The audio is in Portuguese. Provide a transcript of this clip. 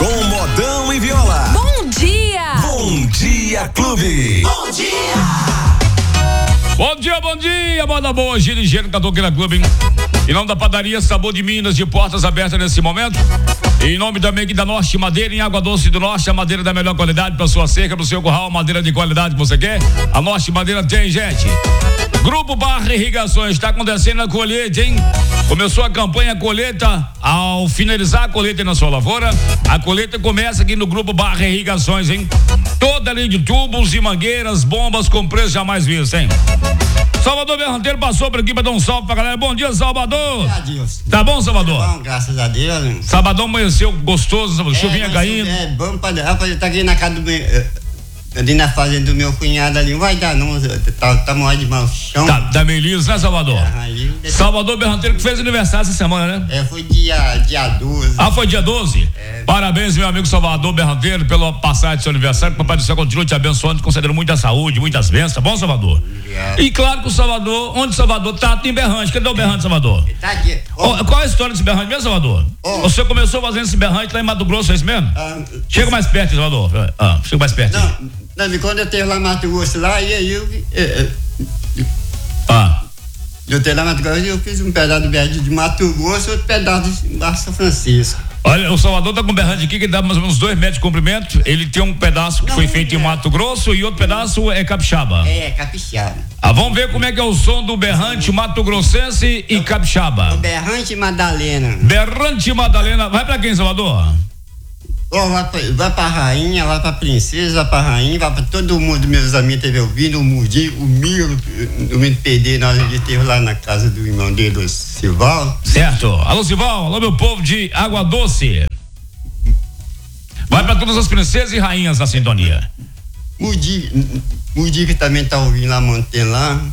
com Modão e Viola. Bom dia! Bom dia, clube! Bom dia! Bom dia, moda boa, gira e giro, Catoqueira Clube. Em nome da padaria Sabor de Minas, de portas abertas nesse momento. Em nome também aqui da Norte Madeira, em Água Doce do Norte, a madeira da melhor qualidade para sua cerca, para o seu curral, madeira de qualidade que você quer. A Norte Madeira tem, gente. Grupo Barra Irrigações, está acontecendo a colheita, hein? Começou a campanha colheita, ao finalizar a colheita na sua lavoura, a colheita começa aqui no Grupo Barra Irrigações, hein? Toda a linha de tubos e mangueiras, bombas com preço jamais visto, hein? Salvador Berranteiro passou por aqui para dar um salve pra galera. Bom dia, Salvador. Deus. Tá bom, Salvador? Tá bom, graças a Deus. Sabadão amanheceu gostoso, chuvinha caindo. É bom pra tá aqui na casa do meu, ali na fazenda do meu cunhado ali, não vai dar não, tá morrendo de mau chão. Tá meio liso, né, Salvador? Salvador Berranteiro que fez aniversário essa semana, né? Foi dia 12. Ah, foi dia 12? Parabéns, meu amigo Salvador Berranteiro, pela passagem do seu aniversário. Que o Papai do Céu continue te abençoando, te concedendo muita saúde, muitas bênçãos, tá bom, Salvador? E claro que o Salvador, onde o Salvador tá, tem berrante. Cadê o berrante, Salvador? Tá aqui. Qual é a história desse berrante mesmo, Salvador? Você começou fazendo esse berrante lá em Mato Grosso, é isso mesmo? Chega mais perto, Salvador. Chega mais perto. Não, quando eu tenho lá Mato Grosso lá, e aí eu tenho lá Mato Grosso, eu fiz um pedaço do berrante de Mato Grosso, outro pedaço de São Francisco. Olha, o Salvador tá com um berrante aqui que dá mais ou menos 2 metros de comprimento. Ele tem um pedaço que foi feito em Mato Grosso e outro pedaço é capixaba. Capixaba. Vamos ver como é que é o som do berrante Mato Grossense e capixaba. O berrante Madalena. Berrante Madalena. Vai pra quem, Salvador? Vai pra rainha, vai pra princesa, vai pra rainha, vai pra todo mundo, meus amigos teve ouvindo, o Mudinho, o Miro, o Miro PD, nós esteve lá na casa do irmão dele, o Sival. Certo. Alô, Sival, alô, meu povo de Água Doce. Vai pra todas as princesas e rainhas na sintonia. Mudinho que também tá ouvindo lá, mantém lá.